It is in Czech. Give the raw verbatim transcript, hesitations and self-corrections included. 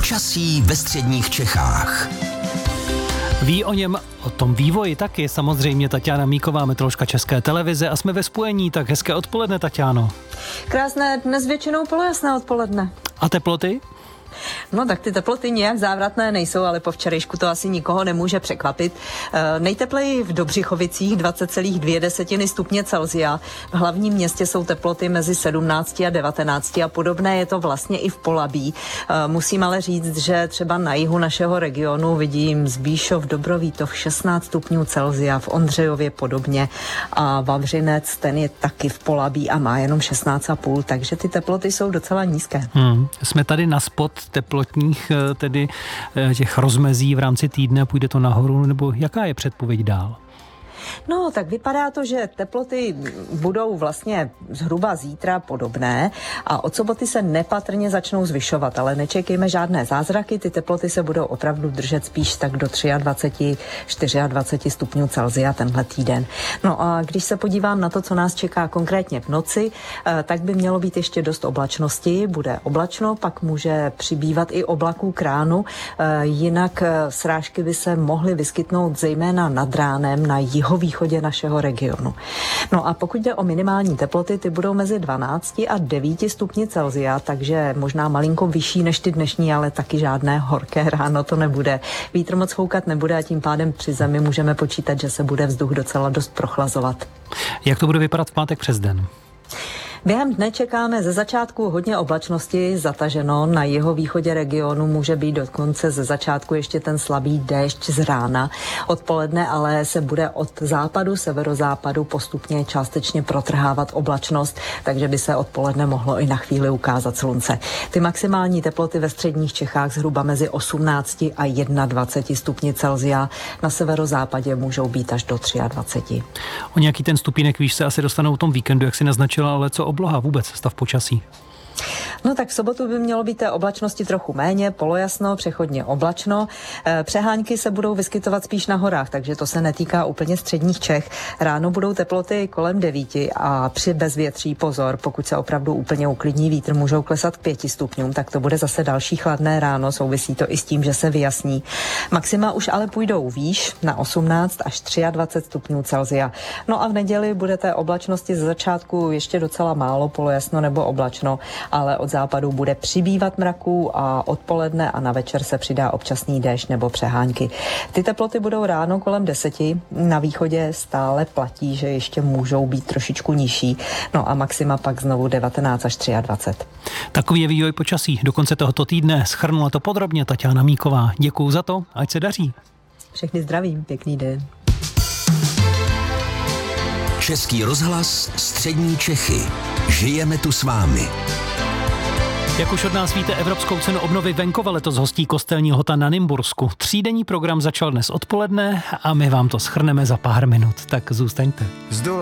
Počasí ve středních Čechách. Ví o něm, o tom vývoji taky samozřejmě Taťána Míková, meteoroložka České televize, a jsme ve spojení. Tak hezké odpoledne, Taťáno. Krásné, dnes většinou polojasné odpoledne. A teploty? No tak ty teploty nějak závratné nejsou, ale po včerejšku to asi nikoho nemůže překvapit. E, nejtepleji v Dobřichovicích dvacet celá dvě stupně Celsia. V hlavním městě jsou teploty mezi sedmnácti a devatenácti a podobné je to vlastně i v Polabí. E, musím ale říct, že třeba na jihu našeho regionu vidím Zbíšov, Dobrovítov šestnáct stupňů Celsia, v Ondřejově podobně a Vavřinec, ten je taky v Polabí a má jenom šestnáct celá pět, takže ty teploty jsou docela nízké. Hmm, jsme tady na spod teplotních, tedy těch rozmezí v rámci týdne, půjde to nahoru, nebo jaká je předpověď dál? No, tak vypadá to, že teploty budou vlastně zhruba zítra podobné a od soboty se nepatrně začnou zvyšovat, ale nečekejme žádné zázraky, ty teploty se budou opravdu držet spíš tak do dvacet tři, dvacet čtyři stupňů Celsia tenhle týden. No a když se podívám na to, co nás čeká konkrétně v noci, tak by mělo být ještě dost oblačnosti, bude oblačno, pak může přibývat i oblaků k ránu, jinak srážky by se mohly vyskytnout zejména nad ránem na jihu východě našeho regionu. No a pokud jde o minimální teploty, ty budou mezi dvanácti a devíti stupni Celsia, takže možná malinko vyšší než ty dnešní, ale taky žádné horké ráno to nebude. Vítr moc foukat nebude a tím pádem při zemi můžeme počítat, že se bude vzduch docela dost prochlazovat. Jak to bude vypadat v pátek přes den? Během dne čekáme ze začátku hodně oblačnosti, zataženo, na jihovýchodě regionu může být dokonce ze začátku ještě ten slabý déšť z rána. Odpoledne ale se bude od západu, severozápadu postupně částečně protrhávat oblačnost, takže by se odpoledne mohlo i na chvíli ukázat slunce. Ty maximální teploty ve středních Čechách zhruba mezi osmnácti a dvaceti jedním stupni Celsia, na severozápadě můžou být až do dvaceti tři. O nějaký ten stupínek výš se asi dostanou v tom víkendu, jak si naznačila, ale co obloha vůbec, stav počasí? No tak v sobotu by mělo být té oblačnosti trochu méně, polojasno, přechodně oblačno. Přehánky se budou vyskytovat spíš na horách, takže to se netýká úplně středních Čech. Ráno budou teploty kolem devíti a při bezvětří pozor, pokud se opravdu úplně uklidní vítr, můžou klesat k pěti stupňům, tak to bude zase další chladné ráno, souvisí to i s tím, že se vyjasní. Maxima už ale půjdou výš na osmnáct až dvacet tři stupňů Celsia. No a v neděli bude té oblačnosti ze začátku ještě docela málo, polojasno nebo oblačno, ale od západu bude přibývat mraků a odpoledne a na večer se přidá občasný déšť nebo přehánky. Ty teploty budou ráno kolem deseti, na východě stále platí, že ještě můžou být trošičku nižší, no a maxima pak znovu devatenáct až dvacet tři. Takový je vývoj počasí do konce tohoto týdne, shrnula to podrobně Taťána Míková. Děkuju za to, ať se daří. Všechny zdravím, pěkný den. Český rozhlas, střední Čechy. Žijeme tu s vámi. Jak už od nás víte, Evropskou cenu obnovy venkova letos hostí Kostelní hota na Nymbursku. Třídenní program začal dnes odpoledne a my vám to shrneme za pár minut, tak zůstaňte.